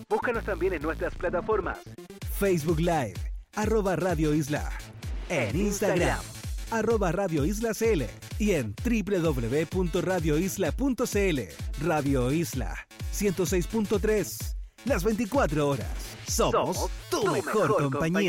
Búscanos también en nuestras plataformas. Facebook Live, @Radio Isla. En Instagram, @Radio Isla CL. Y en www.radioisla.cl. Radio Isla 106.3. Las 24 horas. Somos tu mejor compañía.